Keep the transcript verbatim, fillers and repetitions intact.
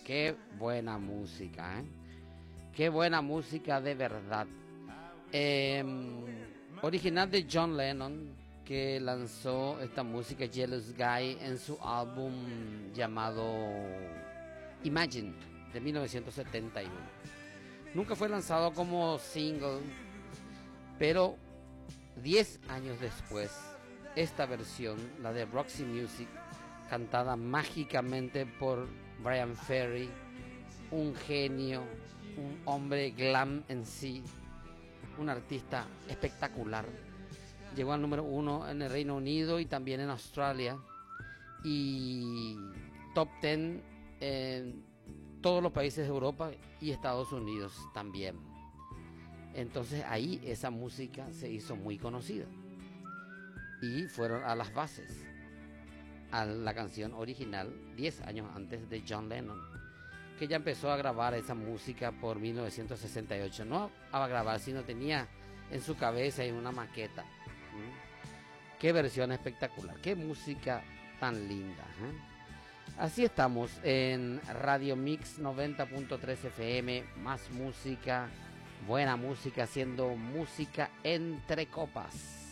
qué buena música, ¿eh? Qué buena música de verdad. Eh, original de John Lennon, que lanzó esta música Jealous Guy en su álbum llamado Imagine de mil novecientos setenta y uno. Nunca fue lanzado como single, pero diez años después, esta versión, la de Roxy Music, cantada mágicamente por Bryan Ferry, un genio, un hombre glam en sí, un artista espectacular. Llegó al número uno en el Reino Unido y también en Australia, y top ten en todos los países de Europa y Estados Unidos también. Entonces ahí esa música se hizo muy conocida y fueron a las bases a la canción original diez años antes de John Lennon, que ya empezó a grabar esa música por mil novecientos sesenta y ocho. No a grabar, sino tenía en su cabeza en una maqueta. ¿Mm? Qué versión espectacular, qué música tan linda, ¿eh? Así estamos en Radio Mix noventa punto tres F M, más música, buena música, haciendo música entre copas.